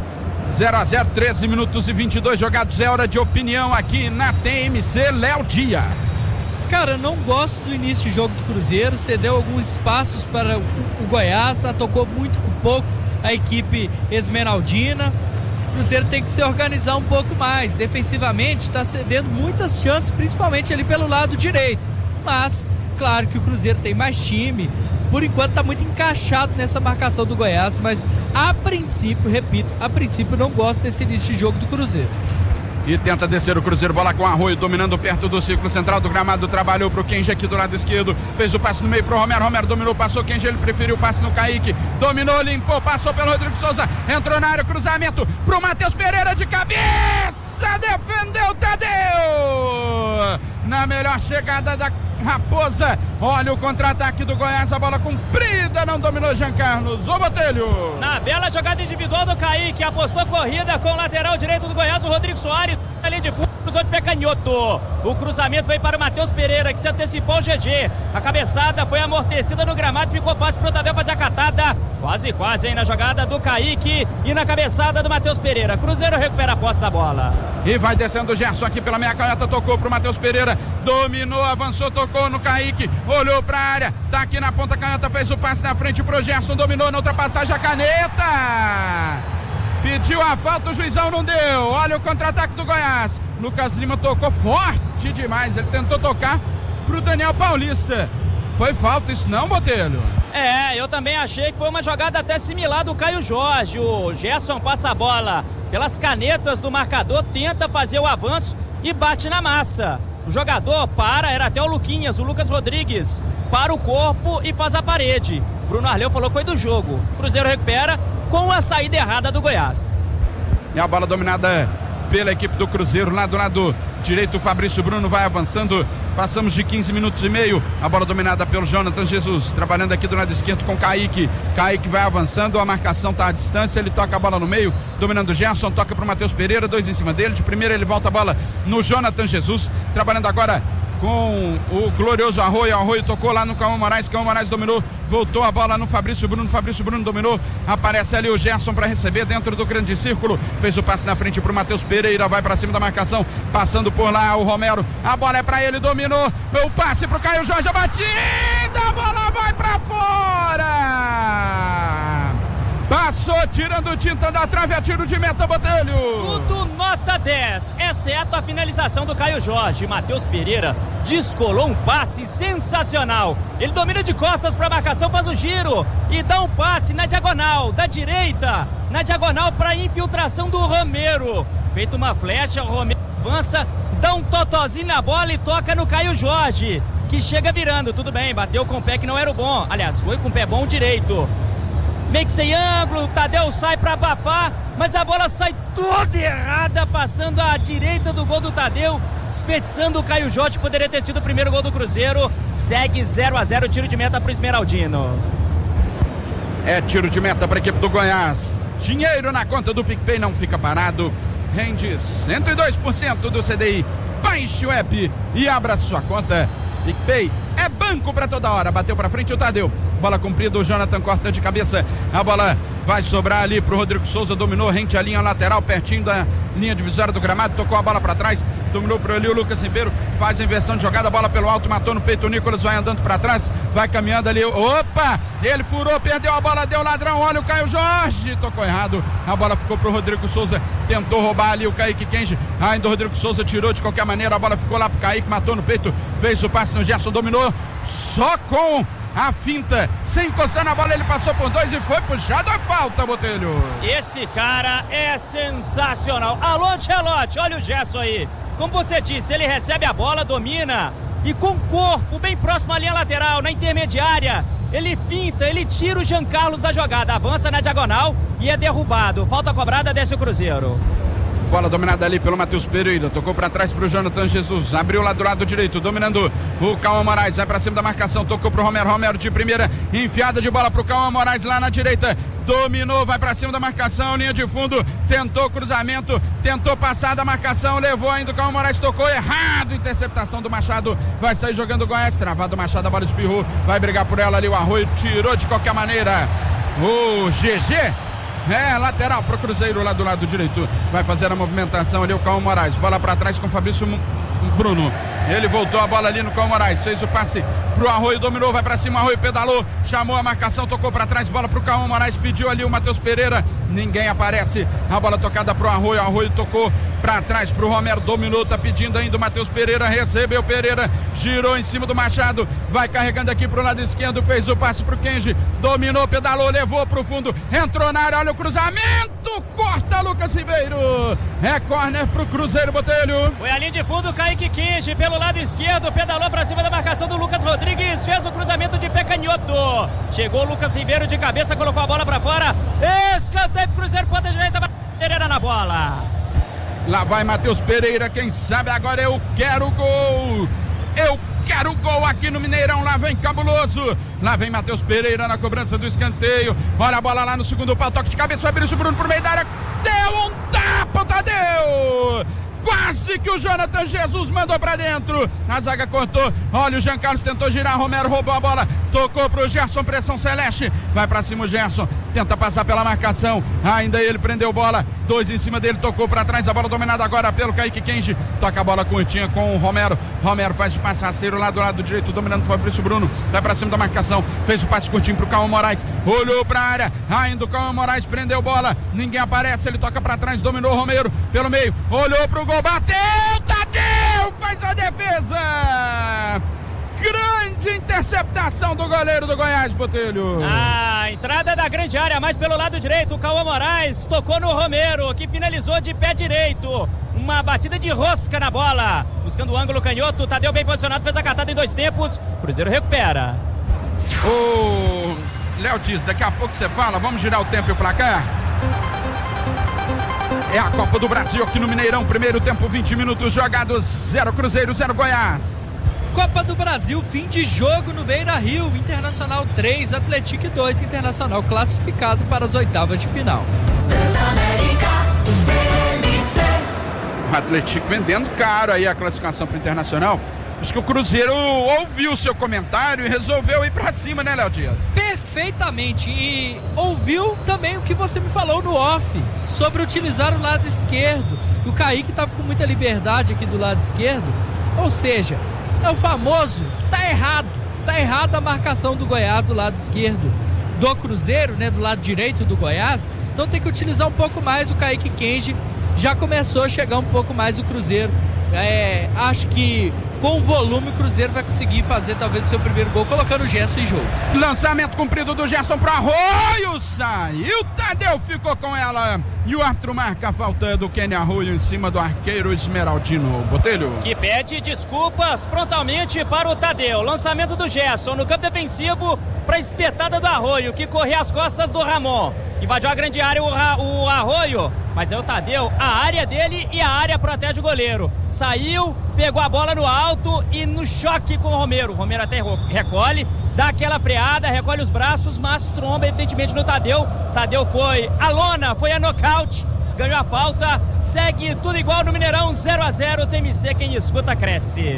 zero a zero, treze minutos e vinte e dois jogados. É hora de opinião aqui na T M C, Léo Dias. Cara, não gosto do início de jogo do Cruzeiro, cedeu alguns espaços para o, o Goiás, atacou muito com pouco a equipe esmeraldina. O Cruzeiro tem que se organizar um pouco mais, defensivamente está cedendo muitas chances, principalmente ali pelo lado direito, mas claro que o Cruzeiro tem mais time, por enquanto está muito encaixado nessa marcação do Goiás, mas a princípio, repito, a princípio não gosto desse início de jogo do Cruzeiro. E tenta descer o Cruzeiro, bola com Arroio, dominando perto do círculo central do gramado, trabalhou pro Kenji aqui do lado esquerdo, fez o passe no meio pro Romero, Romero dominou, passou Kenji, ele preferiu o passe no Kaique, dominou, limpou, passou pelo Rodrigo Souza, entrou na área, cruzamento pro Matheus Pereira de cabeça, defendeu Tadeu, na melhor chegada da Raposa, olha o contra-ataque do Goiás, a bola comprida, não dominou Jean Carlos, ô Botelho. Na bela jogada individual do Kaique, apostou corrida com o lateral direito do Goiás, o Rodrigo Soares, ali de fundo, cruzou de pé canhoto, o cruzamento veio para o Matheus Pereira, que se antecipou o G G, a cabeçada foi amortecida no gramado, ficou fácil pro Tadeu fazer a catada, quase quase aí na jogada do Kaique e na cabeçada do Matheus Pereira, Cruzeiro recupera a posse da bola. E vai descendo o Gerson aqui pela meia canhota, tocou pro Matheus Pereira, dominou, avançou, tocou no Kaique, olhou pra área, tá aqui na ponta canhota, fez o passe na frente pro Gerson, dominou na ultrapassagem a caneta, pediu a falta, o juizão não deu, olha o contra-ataque do Goiás, Lucas Lima tocou forte demais, ele tentou tocar pro Daniel Paulista, foi falta isso não, Botelho? É, eu também achei que foi uma jogada até similar do Caio Jorge, o Gerson passa a bola pelas canetas do marcador, tenta fazer o avanço e bate na massa. O jogador para, era até o Luquinhas, o Lucas Rodrigues, para o corpo e faz a parede. Bruno Arleu falou que foi do jogo. O Cruzeiro recupera com a saída errada do Goiás. E a bola dominada pela equipe do Cruzeiro, lá do lado direito, o Fabrício Bruno vai avançando, passamos de quinze minutos e meio, a bola dominada pelo Jonathan Jesus, trabalhando aqui do lado esquerdo com Kaique, Kaique vai avançando, a marcação está à distância, ele toca a bola no meio, dominando o Gerson, toca para o Matheus Pereira, dois em cima dele, de primeira ele volta a bola no Jonathan Jesus, trabalhando agora com o glorioso Arroio, Arroio tocou lá no Cauã Moraes, Cauã Moraes dominou, voltou a bola no Fabrício Bruno, Fabrício Bruno dominou, aparece ali o Gerson para receber dentro do grande círculo, fez o passe na frente pro Matheus Pereira, vai para cima da marcação, passando por lá o Romero, a bola é para ele, dominou, o passe pro Caio Jorge, a batida, a bola vai para fora, passou tirando tinta da trave, a tiro de meta, Botelho. Tudo nota dez, exceto a finalização do Caio Jorge. Matheus Pereira descolou um passe sensacional. Ele domina de costas para a marcação, faz o giro e dá um passe na diagonal, da direita, na diagonal para a infiltração do Romero. Feito uma flecha, o Romero avança, dá um totozinho na bola e toca no Caio Jorge, que chega virando. Tudo bem, bateu com o pé que não era o bom. Aliás, foi com o pé bom direito. Meio que sem ângulo, o Tadeu sai para abafar, mas a bola sai toda errada, passando à direita do gol do Tadeu, desperdiçando o Caio Jorge, poderia ter sido o primeiro gol do Cruzeiro. Segue zero a zero, tiro de meta para o Esmeraldino. É tiro de meta para a equipe do Goiás. Dinheiro na conta do PicPay não fica parado. Rende cento e dois por cento do C D I. Baixe o app e abra sua conta. PicPay é banco para toda hora. Bateu para frente o Tadeu. Bola cumprida, o Jonathan corta de cabeça. A bola vai sobrar ali pro Rodrigo Souza. Dominou, rente a linha lateral, pertinho da linha divisória do gramado. Tocou a bola para trás. Dominou pro ali o Lucas Ribeiro. Faz a inversão de jogada. Bola pelo alto, matou no peito o Nicolas. Vai andando para trás. Vai caminhando ali. Opa! Ele furou, perdeu a bola, deu ladrão. Olha o Caio Jorge. Tocou errado. A bola ficou pro Rodrigo Souza. Tentou roubar ali o Kaique Kenji. Ainda o Rodrigo Souza tirou de qualquer maneira. A bola ficou lá pro Kaique. Matou no peito. Fez o passe no Gerson. Dominou. Só com a finta, sem encostar na bola, ele passou por dois e foi puxado a falta, Botelho. Esse cara é sensacional. Alô, Ancelotti, olha o Gerson aí. Como você disse, ele recebe a bola, domina e com o corpo bem próximo à linha lateral, na intermediária, ele finta, ele tira o Jean Carlos da jogada, avança na diagonal e é derrubado. Falta cobrada, desce o Cruzeiro. Bola dominada ali pelo Matheus Pereira, tocou para trás pro Jonathan Jesus, abriu lá do lado direito, dominando o Cauã Moraes, vai para cima da marcação, tocou pro Romero, Romero de primeira, enfiada de bola pro Cauã Moraes lá na direita, dominou, vai para cima da marcação, linha de fundo, tentou cruzamento, tentou passar da marcação, levou ainda o Cauã Moraes, tocou errado, interceptação do Machado, vai sair jogando o Goiás, travado o Machado, a bola espirrou, vai brigar por ela ali, o Arroio tirou de qualquer maneira, o G G. É, lateral pro Cruzeiro lá do lado direito. Vai fazer a movimentação ali o Cauã Moraes. Bola para trás com o Fabrício Bruno. Ele voltou a bola ali no Cauã Moraes. Fez o passe pro Arroio, dominou, vai para cima, Arroio pedalou, chamou a marcação, tocou para trás, bola pro Cauã Moraes, pediu ali o Matheus Pereira. Ninguém aparece. A bola tocada pro Arroio. Arroio tocou para trás pro Romero, dominou, tá pedindo ainda o Matheus Pereira, recebeu Pereira, girou em cima do Machado, vai carregando aqui pro lado esquerdo, fez o passe pro Kenji, dominou, pedalou, levou pro fundo, entrou na área, olha o cruzamento, corta Lucas Ribeiro, é corner pro Cruzeiro, Botelho. Foi a linha de fundo, Kaique Kenji pelo lado esquerdo, pedalou pra cima da marcação do Lucas Rodrigues, fez o cruzamento de pé canhoto, chegou o Lucas Ribeiro de cabeça, colocou a bola pra fora, escanteio pro Cruzeiro, ponta direita, Pereira na bola. Lá vai Matheus Pereira, quem sabe agora eu quero gol, eu quero gol aqui no Mineirão, lá vem Cabuloso, lá vem Matheus Pereira na cobrança do escanteio, olha a bola lá no segundo pau, toque de cabeça, Fabrício Bruno por meio da área, deu um tapa, Tadeu! Quase que o Jonathan Jesus mandou pra dentro. A zaga cortou. Olha, o Jean Carlos tentou girar. Romero roubou a bola. Tocou pro Gerson. Pressão Celeste. Vai pra cima o Gerson. Tenta passar pela marcação. Ainda ele prendeu bola. Dois em cima dele. Tocou pra trás. A bola dominada agora pelo Kaique Kenji. Toca a bola curtinha com o Romero. Romero faz o passe rasteiro lá do lado direito. Dominando o Fabrício Bruno. Vai pra cima da marcação. Fez o passe curtinho pro Cauã Moraes. Olhou pra área. Ainda o Cauã Moraes prendeu bola. Ninguém aparece. Ele toca pra trás. Dominou o Romero pelo meio. Olhou pro gol. Bateu, Tadeu, faz a defesa, grande interceptação do goleiro do Goiás, Botelho. A entrada da grande área, mais pelo lado direito, o Cauã Moraes tocou no Romero, que finalizou de pé direito, uma batida de rosca na bola, buscando o ângulo canhoto, Tadeu bem posicionado, fez a catada em dois tempos, Cruzeiro recupera. Ô, Léo diz, daqui a pouco você fala, vamos girar o tempo e o placar? É a Copa do Brasil aqui no Mineirão, primeiro tempo, vinte minutos jogados, zero Cruzeiro, zero Goiás. Copa do Brasil, fim de jogo no Beira-Rio, Internacional três, Atlético dois, Internacional classificado para as oitavas de final. O Atlético vendendo caro aí a classificação para o Internacional. Acho que o Cruzeiro ouviu o seu comentário e resolveu ir pra cima, né, Léo Dias? Perfeitamente, e ouviu também o que você me falou no off, sobre utilizar o lado esquerdo, o Kaique estava com muita liberdade aqui do lado esquerdo, ou seja, é o famoso, tá errado, tá errado a marcação do Goiás do lado esquerdo, do Cruzeiro, né, do lado direito do Goiás, então tem que utilizar um pouco mais o Kaique Kenji, já começou a chegar um pouco mais o Cruzeiro, é, acho que com o volume o Cruzeiro vai conseguir fazer talvez o seu primeiro gol, colocando o Gerson em jogo. Lançamento cumprido do Gerson pro Arroio, saiu, Tadeu ficou com ela e o árbitro marca a falta do Kenny Arroio em cima do arqueiro Esmeraldino. Botelho, que pede desculpas prontamente para o Tadeu, lançamento do Gerson no campo defensivo para a espetada do Arroio, que correu às costas do Ramon, invadiu a grande área o, Ra- o Arroio, mas é o Tadeu, a área dele e a área protege o goleiro, saiu, pegou a bola no alto e no choque com o Romero, o Romero até recolhe, dá aquela freada, recolhe os braços, mas tromba evidentemente no Tadeu. Tadeu foi a lona, foi a nocaute, ganhou a falta, segue tudo igual no Mineirão, zero a zero, T M C, quem escuta cresce.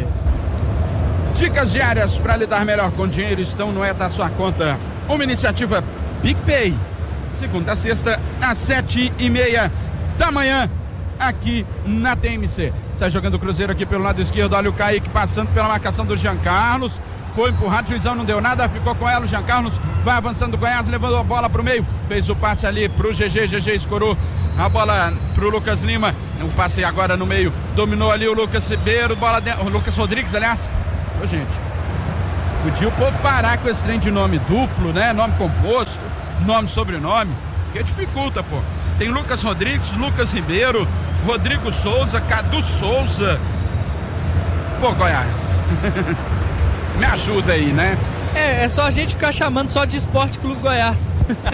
Dicas diárias para lidar melhor com dinheiro estão no É da Sua Conta. Uma iniciativa PicPay, segunda a sexta, às sete e meia da manhã, aqui na T M C. Sai jogando o Cruzeiro aqui pelo lado esquerdo, olha o Kaique passando pela marcação do Jean Carlos. Foi empurrado, Juizão não deu nada, ficou com ela, o Jean Carlos vai avançando o Goiás, levando a bola pro meio, fez o passe ali pro G G, G G escorou a bola pro Lucas Lima, o passe agora no meio, dominou ali o Lucas Ribeiro, bola de... o Lucas Rodrigues, aliás. Ô gente, podia o povo parar com esse trem de nome duplo, né, nome composto, nome sobrenome, que dificulta, pô. Tem Lucas Rodrigues, Lucas Ribeiro, Rodrigo Souza, Cadu Souza. Pô, Goiás, me ajuda aí, né? É, é só a gente ficar chamando só de Esporte Clube Goiás.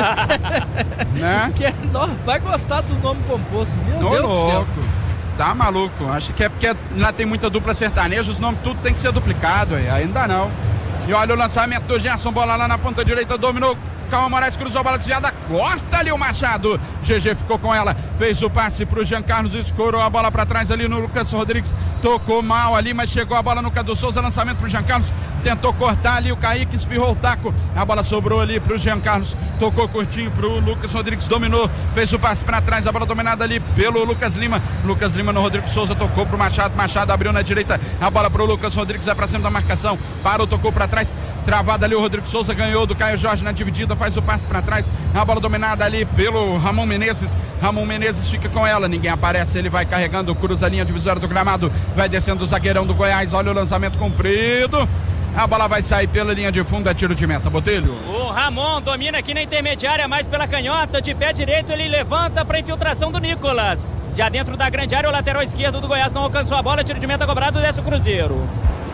Né? Que é, não, vai gostar do nome composto, meu Ô, Deus do céu. louco. Tá maluco, acho que é porque lá tem muita dupla sertaneja, os nomes tudo tem que ser duplicado, aí ainda não. E olha o lançamento do Gerson, bola lá na ponta direita, dominou, Calma Moraes cruzou a bola desviada, corta ali o Machado, G G ficou com ela, fez o passe pro Jean Carlos, escorou a bola pra trás ali no Lucas Rodrigues, tocou mal ali, mas chegou a bola no Cadu Souza, lançamento pro Jean Carlos, tentou cortar ali o Kaique, espirrou o taco, a bola sobrou ali pro Jean Carlos, tocou curtinho pro Lucas Rodrigues, dominou, fez o passe pra trás, a bola dominada ali pelo Lucas Lima, Lucas Lima no Rodrigo Souza, tocou pro Machado, Machado abriu na direita, a bola pro Lucas Rodrigues, vai pra cima da marcação, parou, tocou pra trás, travada ali o Rodrigo Souza, ganhou do Caio Jorge na dividida, faz o passe pra trás, a bola dominada ali pelo Ramon Menezes, Ramon Menezes fica com ela, ninguém aparece, ele vai carregando, cruza a linha divisória do gramado, vai descendo o zagueirão do Goiás, olha o lançamento comprido, a bola vai sair pela linha de fundo, é tiro de meta, Botelho. O Ramon domina aqui na intermediária, mais pela canhota, de pé direito ele levanta para infiltração do Nicolas, já dentro da grande área, o lateral esquerdo do Goiás não alcançou a bola, tiro de meta cobrado, desce o Cruzeiro.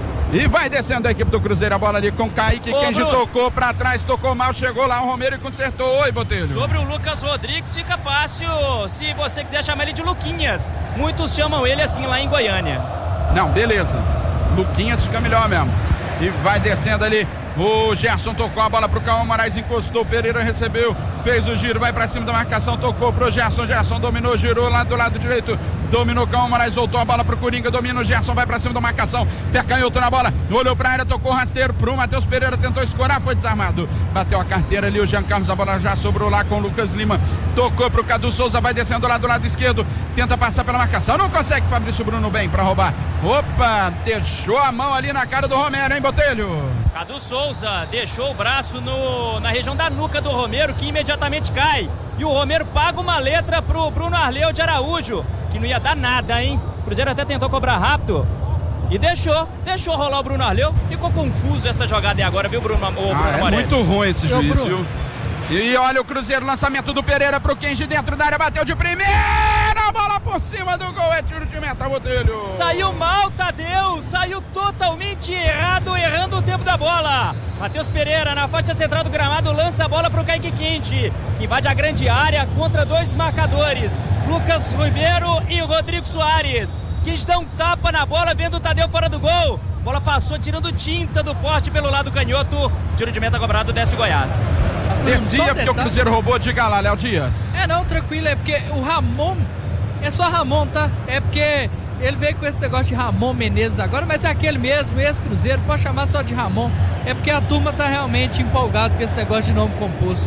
E vai descendo a equipe do Cruzeiro, a bola ali com o Kaique, Ô, Kenji Bruno. tocou pra trás, tocou mal, chegou lá o Romero e consertou. Oi, Botelho. Sobre o Lucas Rodrigues fica fácil, se você quiser chamar ele de Luquinhas, muitos chamam ele assim lá em Goiânia. Não, beleza, Luquinhas fica melhor mesmo. E vai descendo ali, o Gerson tocou a bola pro Calma Moraes, encostou, Pereira recebeu, fez o giro, vai pra cima da marcação, tocou pro Gerson, Gerson dominou, girou lá do lado direito, dominou Calma Moraes, voltou a bola pro Coringa, domina o Gerson, vai pra cima da marcação, pé canhoto na bola, olhou pra área, tocou rasteiro pro Matheus Pereira, tentou escorar, foi desarmado, bateu a carteira ali o Jean Carlos, a bola já sobrou lá com o Lucas Lima, tocou pro Cadu Souza, vai descendo lá do lado esquerdo, tenta passar pela marcação, não consegue, Fabrício Bruno bem pra roubar, opa, deixou a mão ali na cara do Romero, hein, Botelho? Cadu Souza deixou o braço no, na região da nuca do Romero, que imediatamente cai. E o Romero paga uma letra pro Bruno Arleu de Araújo, que não ia dar nada, hein? O Cruzeiro até tentou cobrar rápido e deixou, deixou rolar o Bruno Arleu. Ficou confuso essa jogada aí agora, viu, Bruno, o Bruno Ah, é Morelli? muito ruim esse Eu, juiz, Bruno. viu? E olha o Cruzeiro, lançamento do Pereira pro Kenji dentro da área, bateu de primeira, bola por cima do gol, é tiro de meta, Botelho. Saiu mal, Tadeu, saiu totalmente errado, errando o tempo da bola. Matheus Pereira na faixa central do gramado lança a bola pro Kaique Kenji, que invade a grande área contra dois marcadores, Lucas Ribeiro e Rodrigo Soares. Quis dar um tapa na bola, vendo o Tadeu fora do gol. Bola passou tirando tinta do poste pelo lado canhoto. Tiro de meta cobrado, desce o Goiás. Descia Só um porque o detalhe. Cruzeiro roubou, diga lá, Léo Dias. É não, tranquilo, é porque o Ramon, é só Ramon, tá? É porque ele veio com esse negócio de Ramon Menezes agora, mas é aquele mesmo, esse Cruzeiro, pode chamar só de Ramon. É porque a turma tá realmente empolgada com esse negócio de nome composto.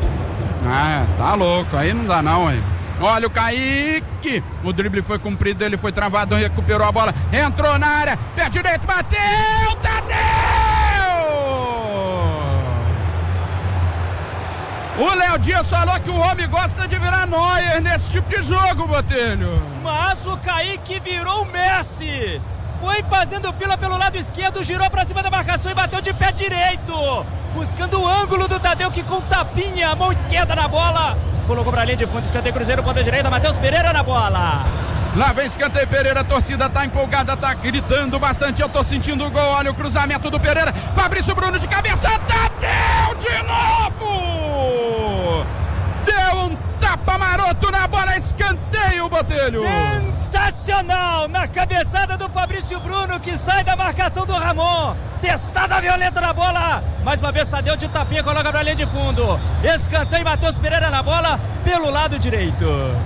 Ah, tá louco, aí não dá não, hein. Olha o Kaique, o drible foi cumprido, ele foi travado, recuperou a bola, entrou na área, pé direito, bateu, Tadeu! O Léo Dias falou que o homem gosta de virar Neuer nesse tipo de jogo, Botelho. Mas o Kaique virou o Messi. Foi fazendo fila pelo lado esquerdo, girou pra cima da marcação e bateu de pé direito. Buscando o ângulo do Tadeu, que com tapinha, a mão esquerda na bola. Colocou pra linha de fundo, escanteio Cruzeiro, ponta direita, Matheus Pereira na bola. Lá vem escanteio Pereira, a torcida tá empolgada, tá gritando bastante, eu tô sentindo o gol, olha o cruzamento do Pereira, Fabrício Bruno de cabeça, Tadeu de novo! Deu um tapa maroto na bola, escanteio, Botelho! Sensacional! Na cabeçada do Fabrício Bruno, que sai da marcação do Ramon. testada violenta na bola. Mais uma vez Tadeu de tapinha, coloca pra linha de fundo. Escanteio, Matheus Pereira na bola pelo lado direito.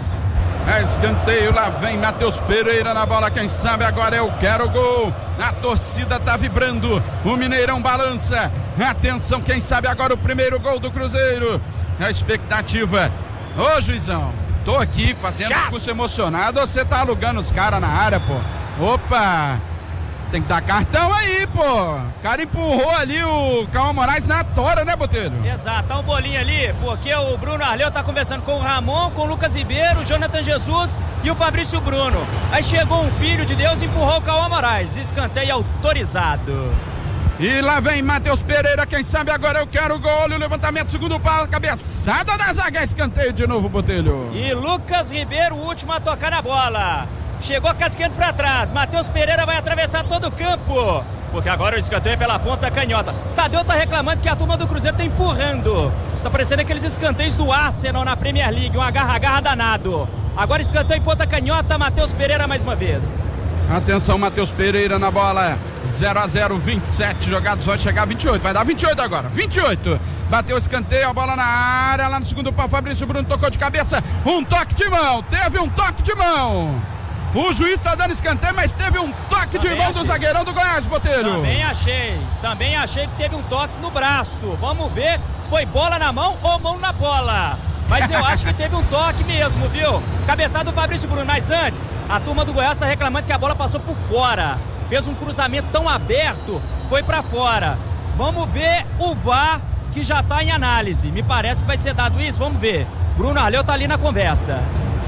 É escanteio, lá vem Matheus Pereira na bola, quem sabe agora eu quero gol. A torcida tá vibrando, o Mineirão balança. Atenção, quem sabe agora o primeiro gol do Cruzeiro. A expectativa. Ô juizão, tô aqui fazendo Já. discurso emocionado, você tá alugando os caras na área, pô. Opa, tem que dar cartão aí, pô. O cara empurrou ali o Cauã Moraes na tora, né, Botelho? Exato, tá um bolinho ali, porque o Bruno Arleu tá conversando com o Ramon, com o Lucas Ribeiro, o Jonathan Jesus e o Fabrício Bruno. Aí chegou um filho de Deus e empurrou o Cauã Moraes. Escanteio autorizado. E lá vem Matheus Pereira, quem sabe agora eu quero gol. Olha o levantamento, segundo pau, cabeçada da zaga, escanteio de novo, Botelho. E Lucas Ribeiro, o último a tocar na bola. Chegou casquento pra trás, Matheus Pereira vai atravessar todo o campo, porque agora o escanteio é pela ponta canhota. Tadeu tá reclamando que a turma do Cruzeiro tá empurrando. Tá parecendo aqueles escanteios do Arsenal na Premier League, um agarra-agarra danado. Agora escanteio em ponta canhota, Matheus Pereira mais uma vez. Atenção, Matheus Pereira na bola, zero a zero, vinte e sete jogados, vai chegar a vinte e oito, vai dar vinte e oito agora, vinte e oito. Bateu o escanteio, a bola na área, lá no segundo pau, Fabrício Bruno tocou de cabeça, um toque de mão, teve um toque de mão. O juiz tá dando escanteio, mas teve um toque Também de mão achei. do zagueirão do Goiás, Botelho. Também achei, também achei que teve um toque no braço. Vamos ver se foi bola na mão ou mão na bola. Mas eu acho que teve um toque mesmo, viu? Cabeçada do Fabrício Bruno, mas antes, a turma do Goiás tá reclamando que a bola passou por fora. Fez um cruzamento tão aberto, foi pra fora. Vamos ver o V A R, que já tá em análise. Me parece que vai ser dado isso, vamos ver. Bruno Arleu tá ali na conversa.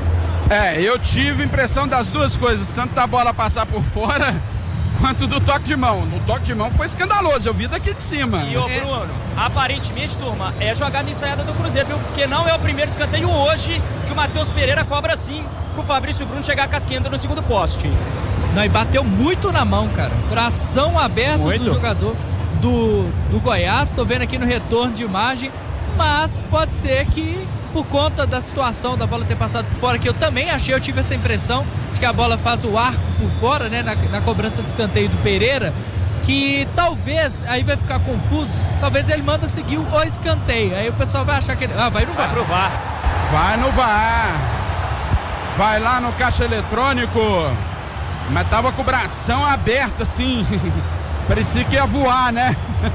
É, eu tive impressão das duas coisas, tanto da bola passar por fora, quanto do toque de mão. No toque de mão foi escandaloso, eu vi daqui de cima. E ô Bruno, aparentemente, turma, é jogada ensaiada do Cruzeiro, viu? Porque não é o primeiro escanteio hoje que o Matheus Pereira cobra assim pro Fabrício Bruno chegar casquenta no segundo poste. Não, e bateu muito na mão, cara. Coração aberto Muito. do jogador do, do Goiás. Tô vendo aqui no retorno de imagem, mas pode ser que por conta da situação da bola ter passado por fora, que eu também achei, eu tive essa impressão de que a bola faz o arco por fora, né, na, na cobrança de escanteio do Pereira, que talvez, aí vai ficar confuso, talvez ele manda seguir o escanteio, aí o pessoal vai achar que ele, ah, vai no V A R. Vai pro V A R. Vai no V A R. Vai lá no caixa eletrônico. Mas tava com o bração aberto assim. Parecia que ia voar, né?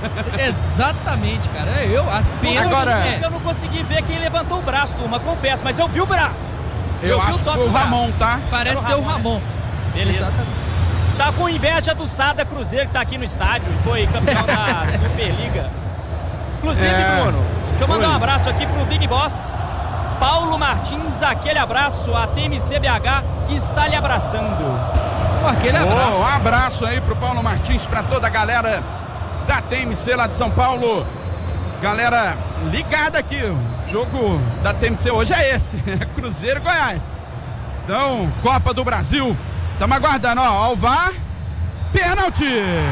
Exatamente, cara. Eu, a pênalti, Agora- é, Eu não consegui ver quem levantou o braço, turma, confesso, mas eu vi o braço. Eu, vi acho que toque foi o do braço. Ramon, tá? parece Era ser o o Ramon, Ramon. Beleza. Exatamente. Tá com inveja do Sada Cruzeiro, que tá aqui no estádio, foi campeão da Superliga. Inclusive, É. Bruno, deixa eu mandar Oi. um abraço aqui pro Big Boss Paulo Martins, aquele abraço, a T M C B H está lhe abraçando. Pô, aquele abraço. Oh, um abraço aí pro Paulo Martins, pra toda a galera da T M C lá de São Paulo. Galera ligada aqui, o jogo da T M C hoje é esse, é Cruzeiro e Goiás. Então, Copa do Brasil, estamos aguardando, ó, ao V A R, pênalti!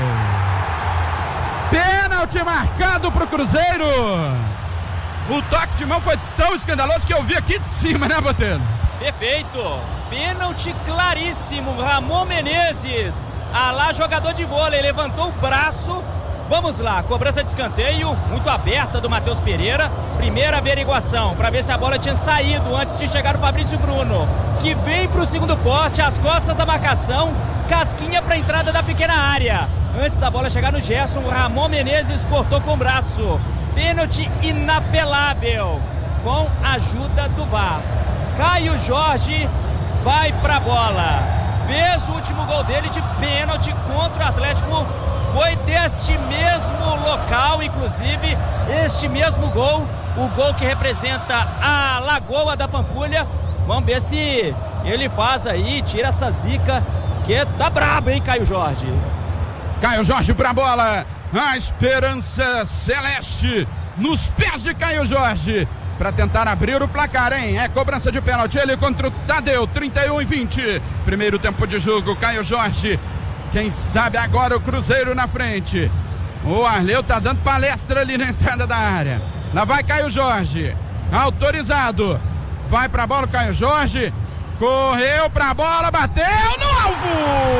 Pênalti marcado pro Cruzeiro! O toque de mão foi tão escandaloso que eu vi aqui de cima, né, Botelho? Perfeito, pênalti claríssimo, Ramon Menezes, ah lá jogador de vôlei, levantou o braço. Vamos lá, cobrança de escanteio, muito aberta do Matheus Pereira. Primeira averiguação, para ver se a bola tinha saído antes de chegar o Fabrício Bruno, que vem para o segundo poste, às costas da marcação, casquinha para a entrada da pequena área. Antes da bola chegar no Gerson, Ramon Menezes cortou com o braço. Pênalti inapelável, com a ajuda do V A R. Caio Jorge vai para a bola. Fez o último gol dele de pênalti contra o Atlético. Foi deste mesmo local, inclusive, este mesmo gol, o gol que representa a Lagoa da Pampulha. Vamos ver se ele faz aí, tira essa zica, que tá brabo, hein, Caio Jorge? Caio Jorge pra bola, a esperança celeste nos pés de Caio Jorge para tentar abrir o placar, hein? É cobrança de pênalti, ele contra o Tadeu, trinta e um e vinte. Primeiro tempo de jogo, Caio Jorge. Quem sabe agora o Cruzeiro na frente. O Arleu tá dando palestra ali na entrada da área. Lá vai Caio Jorge, autorizado. Vai pra bola o Caio Jorge, correu pra bola, bateu no alvo!